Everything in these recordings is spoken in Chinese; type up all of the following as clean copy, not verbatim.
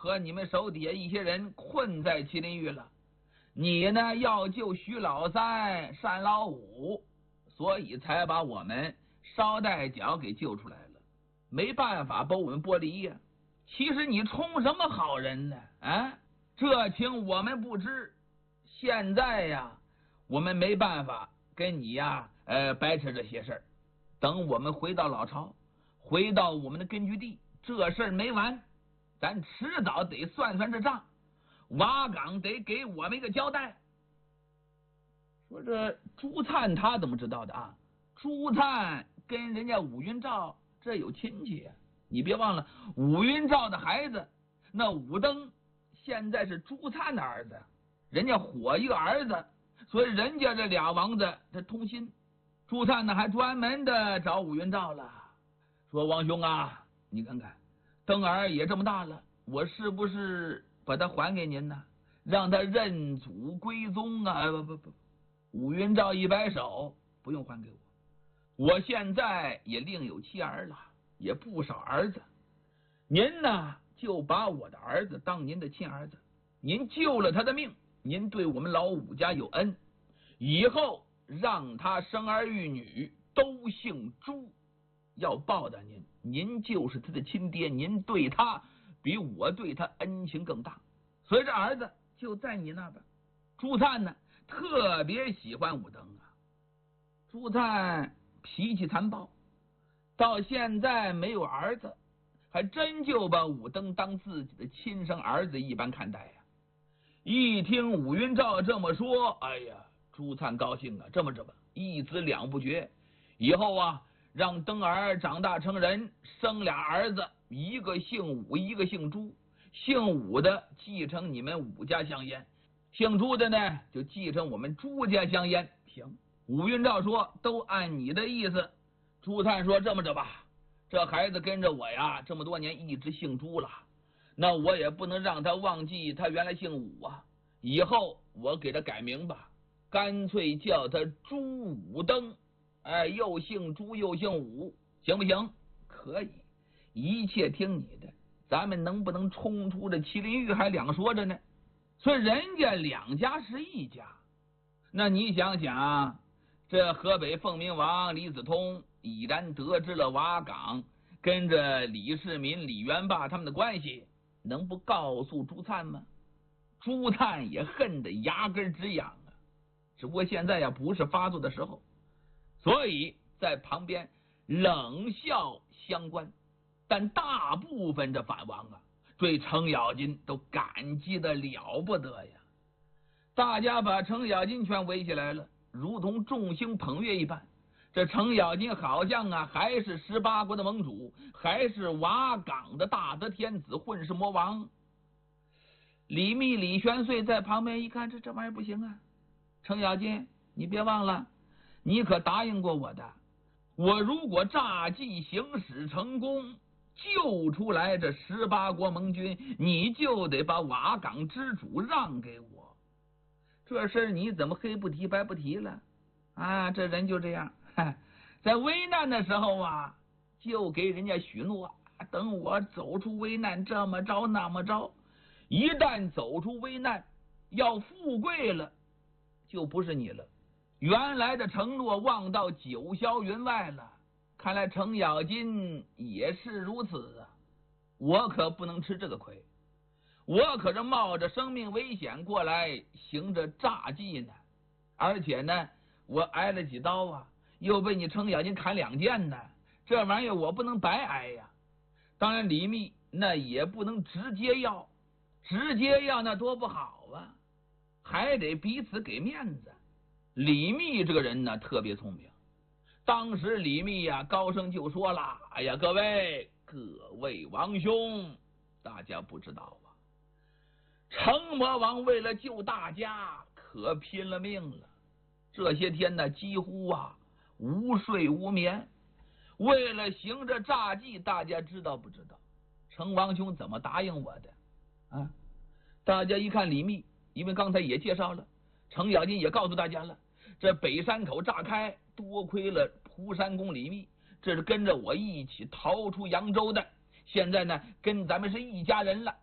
和你们手底下一些人困在麒麟峪了。你呢要救徐老三、单老五，所以才把我们捎带脚给救出来了。没办法把我们剥离呀。其实你充什么好人呢？啊，这情我们不知。现在呀，我们没办法跟你呀，掰扯这些事儿。等我们回到老巢，回到我们的根据地，这事儿没完，咱迟早得算算这账。瓦岗得给我们一个交代。说这朱灿他怎么知道的啊？朱灿跟人家武云照这有亲戚啊。你别忘了，武云照的孩子那武登现在是朱灿的儿子，人家火一个儿子，所以人家这俩王子他通心。朱灿呢还专门的找武云照了，说王兄啊，你看看登儿也这么大了，我是不是把他还给您呢？让他认祖归宗啊！不，武云照一摆手，不用还给我，我现在也另有妻儿了，也不少儿子。您呢就把我的儿子当您的亲儿子，您救了他的命，您对我们老武家有恩，以后让他生儿育女都姓朱，要报答您，您就是他的亲爹，您对他比我对他恩情更大，所以这儿子就在你那边。朱灿呢特别喜欢武登啊。朱灿脾气残暴，到现在没有儿子，还真就把武登当自己的亲生儿子一般看待呀。一听武云照这么说，哎呀，朱灿高兴啊，这么着吧，一子两不绝，以后啊让登儿长大成人，生俩儿子，一个姓武，一个姓朱。姓武的继承你们武家香烟，姓朱的呢就继承我们朱家香烟。行，武云照说都按你的意思。朱灿说这么着吧，这孩子跟着我呀这么多年一直姓朱了，那我也不能让他忘记他原来姓武啊，以后我给他改名吧，干脆叫他朱武登。哎，又姓朱又姓武，行不行？可以，一切听你的。咱们能不能冲出这麒麟峪还两说着呢。所以人家两家是一家。那你想想，这河北凤鸣王李子通已然得知了瓦岗跟着李世民、李元霸他们的关系，能不告诉朱灿吗？朱灿也恨得牙根直痒啊，只不过现在呀不是发作的时候，所以在旁边冷笑相观。但大部分这反王啊，对程咬金都感激的了不得呀。大家把程咬金全围起来了，如同众星捧月一般。这程咬金好像啊，还是18国的盟主，还是瓦岗的大德天子，混世魔王。李密、李玄岁在旁边一看，这玩意儿不行啊！程咬金，你别忘了，你可答应过我的，我如果诈计行使成功，救出来这18国盟军，你就得把瓦岗之主让给我。这事儿你怎么黑不提白不提了啊？这人就这样，在危难的时候啊，就给人家许诺，等我走出危难，这么着那么着。一旦走出危难，要富贵了，就不是你了。原来的承诺忘到九霄云外了。看来程咬金也是如此啊，我可不能吃这个亏，我可是冒着生命危险过来行着诈计呢，而且呢我挨了几刀啊，又被你程咬金砍2剑呢，这玩意儿我不能白挨呀。当然李密那也不能直接要，直接要那多不好啊，还得彼此给面子。李密这个人呢特别聪明，当时李密呀高声就说了，哎呀各位王兄，大家不知道啊，程魔王为了救大家可拼了命了，这些天呢几乎啊无睡无眠，为了行这诈计，大家知道不知道程王兄怎么答应我的啊？大家一看李密，因为刚才也介绍了，程咬金也告诉大家了，这北山口炸开，多亏了蒲山公李密，这是跟着我一起逃出扬州的，现在呢跟咱们是一家人了。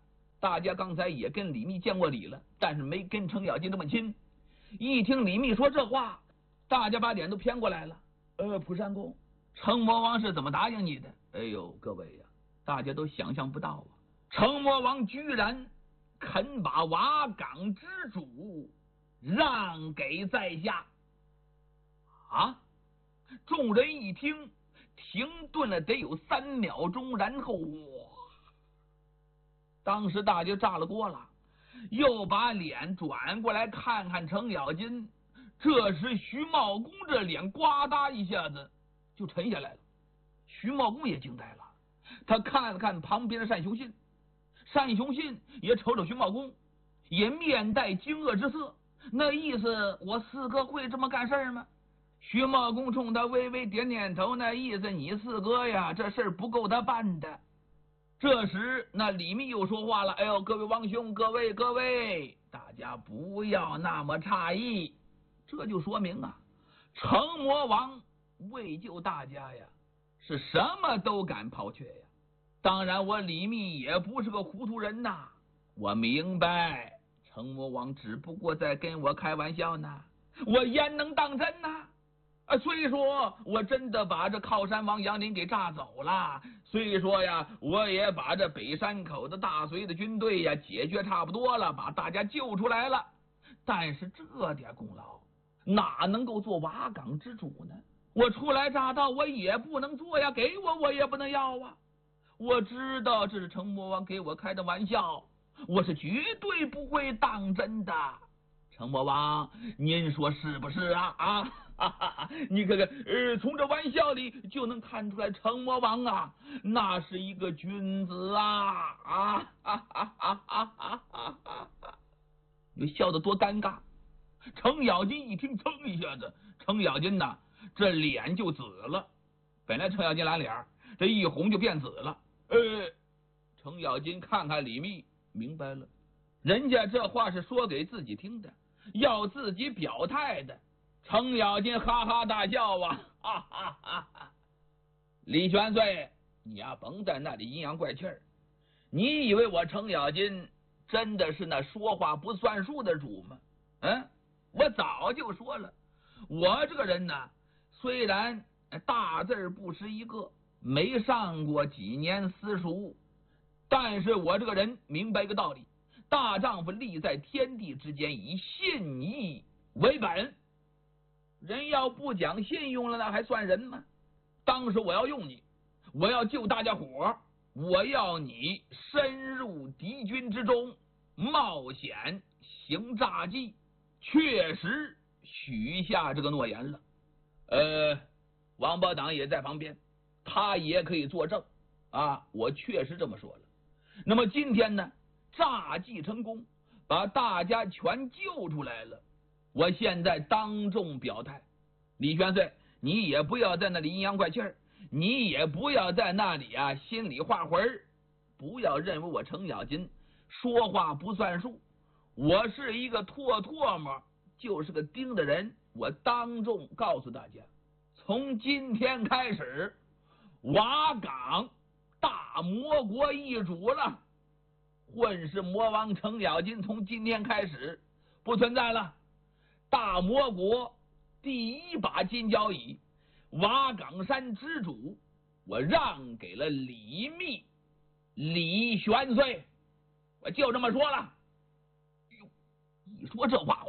大家刚才也跟李密见过礼了，但是没跟程咬金这么亲。一听李密说这话，大家把脸都偏过来了。蒲山公，程魔王是怎么答应你的？哎呦，各位呀，大家都想象不到啊，程魔王居然肯把瓦岗之主让给在下啊！众人一听，停顿了得有3秒钟，然后哇，当时大家炸了锅了，又把脸转过来看看程咬金。这时徐茂公这脸呱嗒一下子就沉下来了，徐茂公也惊呆了，他看了看旁边的单雄信，单雄信也瞅瞅徐茂公，也面带惊愕之色，那意思我四哥会这么干事吗？徐茂公冲他微微点点头，那意思你四哥呀，这事不够他办的。这时那李密又说话了，哎呦，各位王兄，各位，大家不要那么诧异，这就说明啊，程魔王为救大家呀，是什么都敢抛却呀。当然我李密也不是个糊涂人呐，我明白程魔王只不过在跟我开玩笑呢，我焉能当真呢？虽说我真的把这靠山王杨林给炸走了，虽说呀，我也把这北山口的大隋的军队呀解决差不多了，把大家救出来了，但是这点功劳哪能够做瓦岗之主呢？我初来乍到，我也不能做呀，给我也不能要啊。我知道这是程魔王给我开的玩笑，我是绝对不会当真的。程魔王，您说是不是啊？你看看，从这玩笑里就能看出来，程魔王啊，那是一个君子啊！你笑得多尴尬。程咬金一听，噌一下子，程咬金呐，这脸就紫了。本来程咬金蓝脸，这一红就变紫了。程咬金看看李密，明白了，人家这话是说给自己听的，要自己表态的。程咬金哈哈大笑李玄岁，你呀甭在那里阴阳怪气儿。你以为我程咬金真的是那说话不算数的主吗？我早就说了，我这个人呢，虽然大字不识一个，没上过几年私塾，但是我这个人明白一个道理，大丈夫立在天地之间，以信义为本。人要不讲信用了，那还算人吗？当时我要用你，我要救大家伙，我要你深入敌军之中，冒险行诈计，确实许下这个诺言了。王八党也在旁边，他也可以作证啊，我确实这么说了。那么今天呢，诈计成功，把大家全救出来了。我现在当众表态，李玄岁，你也不要在那里阴阳怪气儿，你也不要在那里心里画魂儿，不要认为我程咬金说话不算数，我是一个唾沫，就是个钉的人。我当众告诉大家，从今天开始，瓦岗大魔国易主了，混世魔王程咬金从今天开始不存在了。大魔国第一把金交椅，瓦岗山之主，我让给了李密、李玄岁，我就这么说了。一说这话，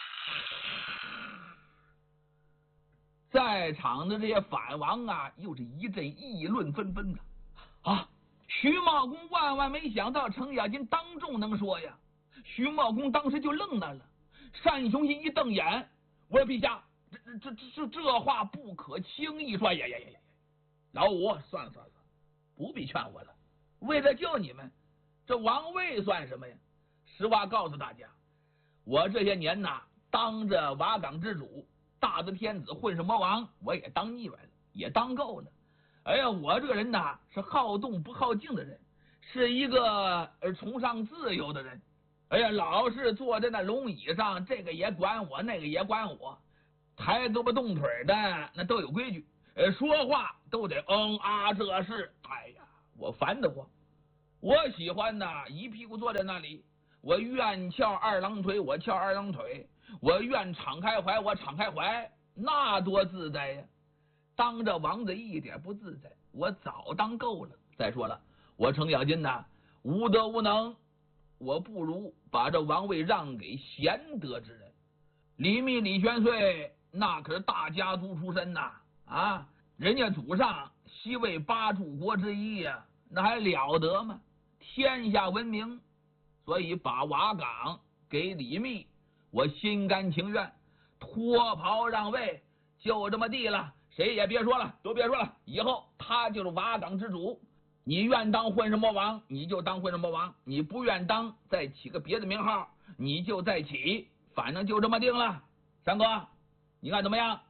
在场的这些反王又是一阵议论纷纷徐茂公万万没想到程咬金当众能说呀，徐茂公当时就愣那了。单雄信一瞪眼，我说陛下，这话不可轻易说。呀，老五，算了，不必劝我了。为了救你们，这王位算什么呀？实话告诉大家，我这些年当着瓦岗之主、大德天子、混世魔王，我也当腻歪了，也当够了。哎呀，我这个人是好动不好静的人，是一个崇尚自由的人。哎呀，老是坐在那龙椅上，这个也管我，那个也管我，抬胳膊动腿的那都有规矩，说话都得这是。哎呀，我烦得慌。 我喜欢呐，一屁股坐在那里，我愿翘二郎腿，我翘二郎腿；我愿敞开怀，我敞开怀，那多自在呀！当着王子一点不自在，我早当够了。再说了，我程咬金呐，无德无能，我不如把这王位让给贤德之人。李密、李玄岁那可是大家族出身呐，啊，人家祖上西魏八柱国之一呀，那还了得吗？天下闻名，所以把瓦岗给李密，我心甘情愿，脱袍让位，就这么地了。谁也别说了，都别说了，以后他就是瓦岗之主。你愿当混世魔王，你就当混世魔王；你不愿当，再起个别的名号，你就再起，反正就这么定了。三哥，你看怎么样？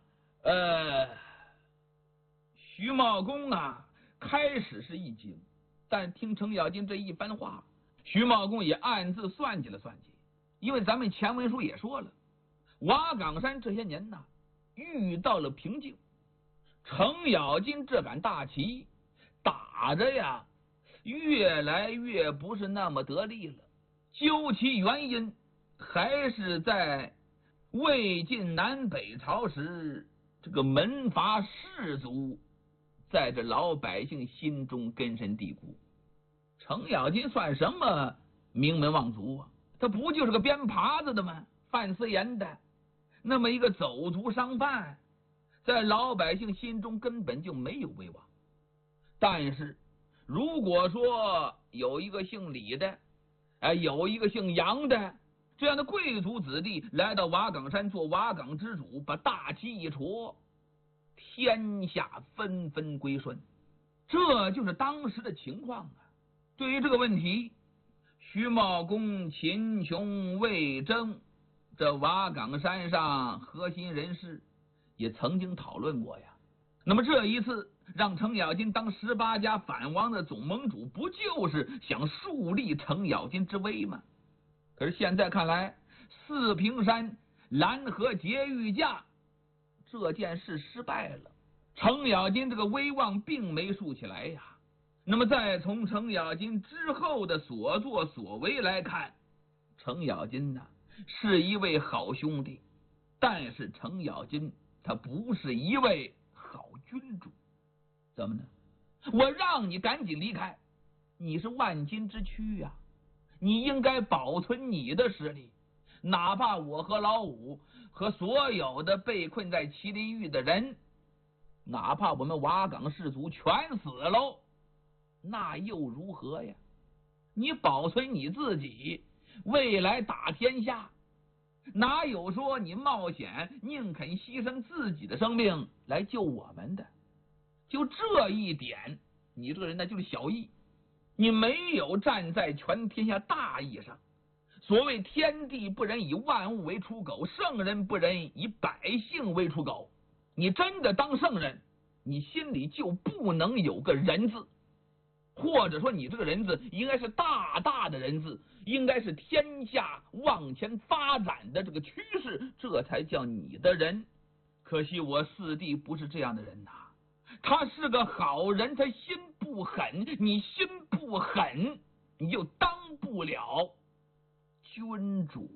徐茂公啊，开始是一惊，但听程咬金这一番话，徐茂公也暗自算计了算计，因为咱们前文书也说了，瓦岗山这些年呐，遇到了瓶颈，程咬金这杆大旗打着呀，越来越不是那么得力了。究其原因，还是在魏晋南北朝时，这个门阀士族在这老百姓心中根深蒂固。程咬金算什么名门望族啊？他不就是个编耙子的吗？范思言的那么一个走卒商贩，在老百姓心中根本就没有威望。但是如果说有一个姓李的，有一个姓杨的，这样的贵族子弟来到瓦岗山做瓦岗之主，把大旗一戳，天下纷纷归顺，这就是当时的情况啊。对于这个问题，徐茂公、秦琼、魏征这瓦岗山上核心人士也曾经讨论过呀。那么这一次让程咬金当18家反王的总盟主，不就是想树立程咬金之威吗？可是现在看来，四平山蓝河劫狱架这件事失败了，程咬金这个威望并没树起来呀。那么再从程咬金之后的所作所为来看，程咬金呢是一位好兄弟，但是程咬金他不是一位好君主。怎么呢？我让你赶紧离开，你是万金之躯呀，你应该保存你的实力，哪怕我和老五和所有的被困在麒麟峪的人，哪怕我们瓦岗士族全死喽，那又如何呀？你保存你自己，未来打天下，哪有说你冒险宁肯牺牲自己的生命来救我们的？就这一点，你这个人呢就是小义，你没有站在全天下大义上。所谓天地不仁以万物为刍狗，圣人不仁以百姓为刍狗。你真的当圣人，你心里就不能有个人字，或者说你这个人字应该是大大的人字，应该是天下往前发展的这个趋势，这才叫你的人。可惜我四弟不是这样的人呐，他是个好人，他心不狠，你心不狠，你就当不了君主。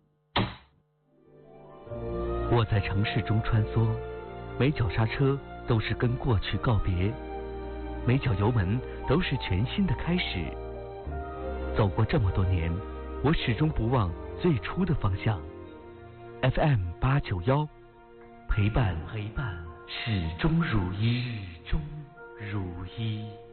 我在城市中穿梭，每脚刹车都是跟过去告别，每脚油门都是全新的开始。走过这么多年，我始终不忘最初的方向。FM 891，陪伴始终如一。